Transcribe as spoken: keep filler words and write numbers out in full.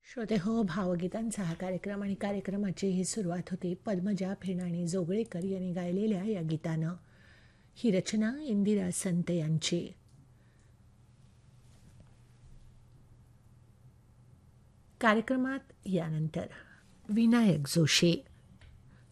श्रोते हो, भावगीतांचा हा कार्यक्रम आणि कार्यक्रमाची ही सुरुवात होती पद्मजा फेणाणी जोगळेकर यांनी गायलेल्या या गीतानं. ही रचना इंदिरा संत यांची. कार्यक्रमात यानंतर विनायक जोशी